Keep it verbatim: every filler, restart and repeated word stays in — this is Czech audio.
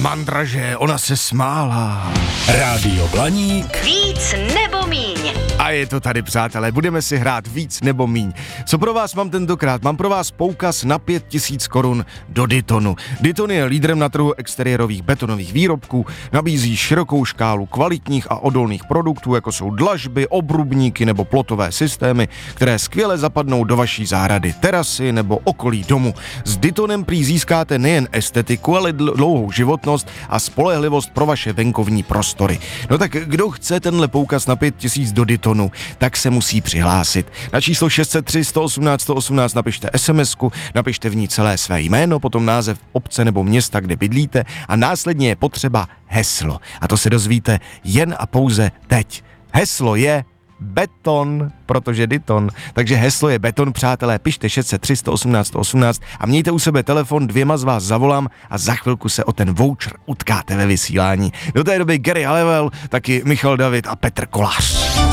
mandraže, ona se smála. Rádio Blaník. Víc nebo míň. A je to tady, přátelé, budeme si hrát víc nebo míň. Co pro vás mám tentokrát? Mám pro vás poukaz na pět tisíc korun do Ditonu. Diton je lídrem na trhu exteriérových betonových výrobků, nabízí širokou škálu kvalitních a odolných produktů, jako jsou dlažby, obrubníky nebo plotové systémy, které skvěle zapadnou do vaší zahrady, terasy nebo okolí domu. S Ditonem prý získáte nejen estetiku, ale dlouhou životnost a spolehlivost pro vaše venkovní prostory. No tak kdo chce tenhle poukaz na pět tisíc do Ditonu, tak se musí přihlásit. Na číslo šest set tři, sto osmnáct, sto osmnáct napište SMSku, napište v ní celé své jméno, potom název obce nebo města, kde bydlíte a následně je potřeba heslo. A to se dozvíte jen a pouze teď. Heslo je beton, protože Diton. Takže heslo je beton, přátelé, pište šest set tři, sto osmnáct, sto osmnáct a mějte u sebe telefon, dvěma z vás zavolám a za chvilku se o ten voucher utkáte ve vysílání. Do té doby Gary Halliwell, taky Michal David a Petr Kolář.